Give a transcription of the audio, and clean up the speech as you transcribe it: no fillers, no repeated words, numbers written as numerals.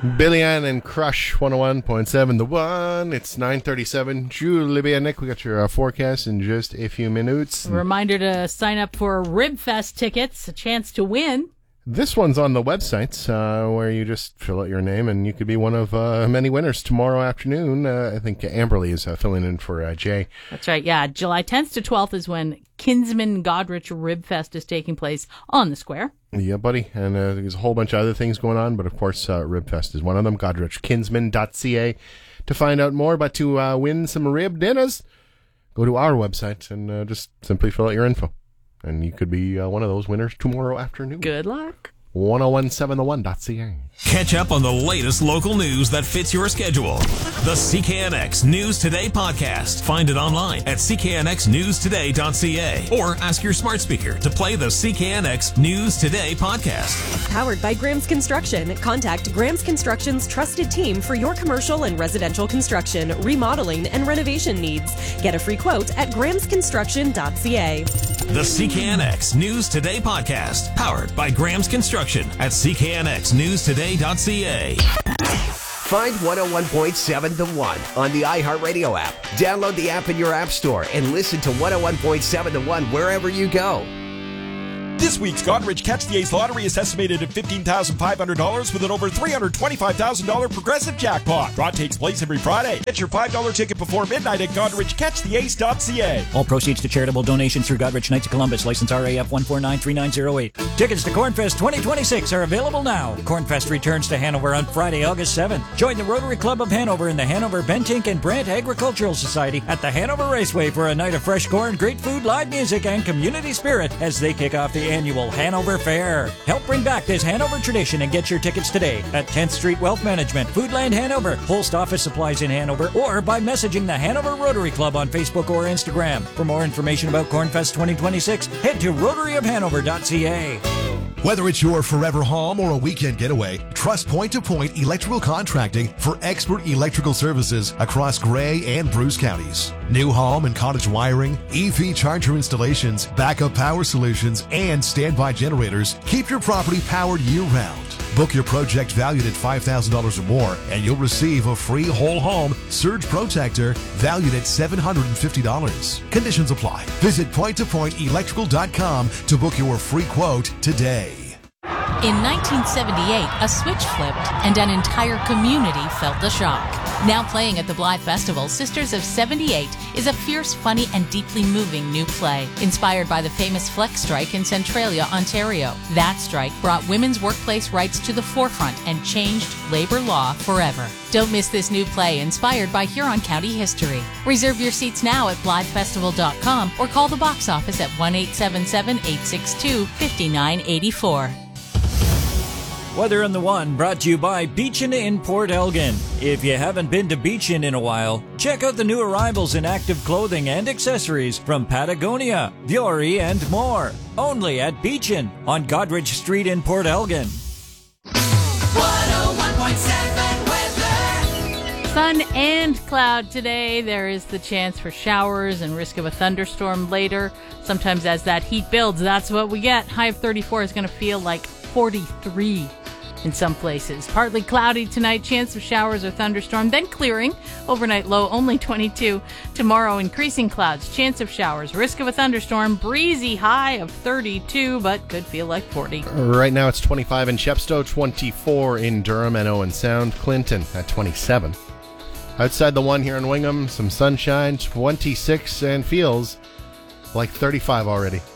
Billy Ann and Crush 101.7 The One. It's 9:37. Julie and Nick, we got your forecast in just a few minutes. A reminder to sign up for Ribfest tickets, a chance to win. This one's on the website where you just fill out your name and you could be one of many winners tomorrow afternoon. I think Amberly is filling in for Jay. That's right, yeah. July 10th to 12th is when Kinsman Godrich Ribfest is taking place on the square. Yeah, buddy. And there's a whole bunch of other things going on, but of course Ribfest is one of them. GodrichKinsman.ca to find out more. But to win some rib dinners, go to our website and just simply fill out your info. And you could be one of those winners tomorrow afternoon. Good luck. 1017thone.ca. Catch up on the latest local news that fits your schedule. The CKNX News Today podcast. Find it online at cknxnewstoday.ca or ask your smart speaker to play the CKNX News Today podcast. Powered by Graham's Construction. Contact Graham's Construction's trusted team for your commercial and residential construction, remodeling, and renovation needs. Get a free quote at grahamsconstruction.ca. The CKNX News Today podcast. Powered by Graham's Construction at cknxnewstoday.ca. Find 101.7 The One on the iHeartRadio app. Download the app in your app store and listen to 101.7 The One wherever you go. This week's Godrich Catch the Ace lottery is estimated at $15,500 with an over $325,000 progressive jackpot. Draw takes place every Friday. Get your $5 ticket before midnight at GodrichCatchTheAce.ca. All proceeds to charitable donations through Godrich Knights of Columbus, license RAF 1493908. Tickets to Cornfest 2026 are available now. Cornfest returns to Hanover on Friday, August 7th. Join the Rotary Club of Hanover and the Hanover Bentink and Brant Agricultural Society at the Hanover Raceway for a night of fresh corn, great food, live music, and community spirit as they kick off the annual Hanover Fair. Help bring back this Hanover tradition and get your tickets today at 10th Street Wealth Management, Foodland Hanover, Holst Office Supplies in Hanover, or by messaging the Hanover Rotary Club on Facebook or Instagram. For more information about Cornfest 2026, head to rotaryofhanover.ca. Whether it's your forever home or a weekend getaway, trust Point to Point Electrical Contracting for expert electrical services across Grey and Bruce counties. New home and cottage wiring, EV charger installations, backup power solutions, and standby generators keep your property powered year-round. Book your project valued at $5,000 or more, and you'll receive a free whole home surge protector valued at $750. Conditions apply. Visit pointtopointelectrical.com to book your free quote today. In 1978, a switch flipped and an entire community felt the shock. Now playing at the Blythe Festival, Sisters of 78 is a fierce, funny, and deeply moving new play inspired by the famous Flex strike in Centralia, Ontario. That strike brought women's workplace rights to the forefront and changed labor law forever. Don't miss this new play inspired by Huron County history. Reserve your seats now at blythefestival.com or call the box office at 1-877-862-5984. Weather on the One brought to you by Beechin in Port Elgin. If you haven't been to Beechin in a while, check out the new arrivals in active clothing and accessories from Patagonia, Vuori, and more. Only at Beechin on Godrich Street in Port Elgin. 101.7 weather. Sun and cloud today. There is the chance for showers and risk of a thunderstorm later. Sometimes as that heat builds, that's what we get. High of 34 is going to feel like 43 in some places. Partly cloudy tonight, chance of showers or thunderstorm, then clearing. Overnight low only 22. Tomorrow increasing clouds, chance of showers, risk of a thunderstorm, breezy high of 32, but could feel like 40. Right now it's 25 in Chepstow, 24 in Durham and Owen Sound, Clinton at 27. Outside the One here in Wingham, some sunshine, 26, and feels like 35 already.